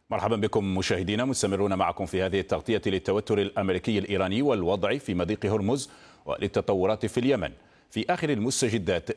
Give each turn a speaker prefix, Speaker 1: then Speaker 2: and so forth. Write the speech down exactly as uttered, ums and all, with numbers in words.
Speaker 1: مرحبا بكم مشاهدينا، مستمرون معكم في هذه التغطية للتوتر الأمريكي الإيراني والوضع في مضيق هرمز وللتطورات في اليمن. في آخر المستجدات